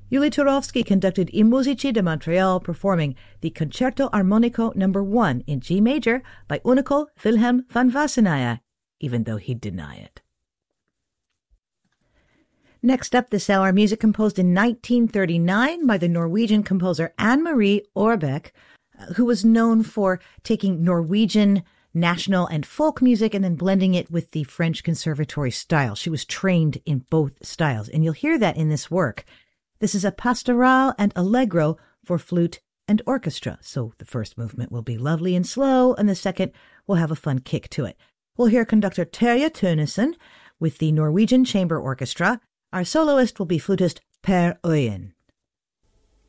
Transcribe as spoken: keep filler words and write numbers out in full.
Yuli Turovsky conducted I Musici de Montreal, performing the Concerto Armonico number one in G major by Unico Wilhelm van Wassenaer, even though he'd deny it. Next up this hour, music composed in nineteen thirty-nine by the Norwegian composer Anne-Marie Aarbeck, who was known for taking Norwegian national and folk music and then blending it with the French conservatory style. She was trained in both styles, and you'll hear that in this work. This is a pastoral and allegro for flute and orchestra. So the first movement will be lovely and slow, and the second will have a fun kick to it. We'll hear conductor Terje Tønnesen with the Norwegian Chamber Orchestra. Our soloist will be flutist Per Øyen.